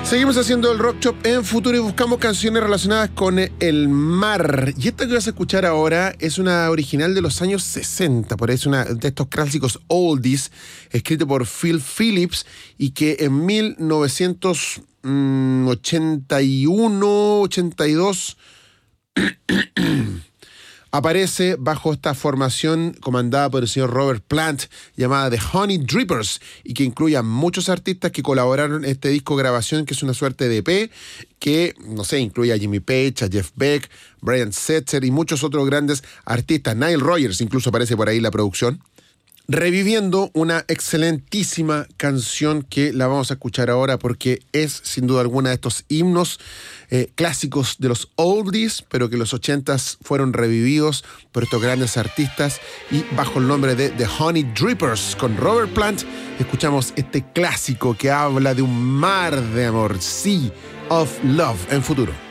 Seguimos haciendo el Rock Shop en Futuro y buscamos canciones relacionadas con el mar. Y esta que vas a escuchar ahora es una original de los años 60, por ahí es una de estos clásicos oldies, escrito por Phil Phillips y que en 1981, 82 aparece bajo esta formación comandada por el señor Robert Plant llamada The Honey Drippers y que incluye a muchos artistas que colaboraron en este disco de grabación, que es una suerte de EP que, no sé, incluye a Jimmy Page, a Jeff Beck, Brian Setzer y muchos otros grandes artistas. Nile Rodgers incluso aparece por ahí en la producción, reviviendo una excelentísima canción que la vamos a escuchar ahora porque es sin duda alguna de estos himnos clásicos de los oldies, pero que en los 80s fueron revividos por estos grandes artistas, y bajo el nombre de The Honey Drippers con Robert Plant escuchamos este clásico que habla de un mar de amor, Sea of Love, en Futuro.